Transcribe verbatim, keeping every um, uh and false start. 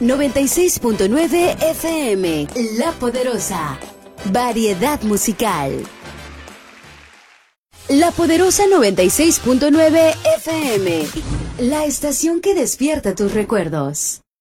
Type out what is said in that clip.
noventa y seis punto nueve F M, La Poderosa. Variedad musical. La Poderosa noventa y seis punto nueve F M, la estación que despierta tus recuerdos.